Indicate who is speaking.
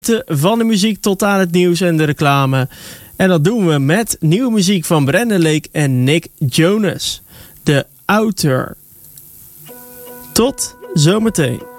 Speaker 1: Van de muziek tot aan het nieuws en de reclame. En dat doen we met nieuwe muziek van Brandon Lake en Nick Jonas. The Outer. Tot zometeen.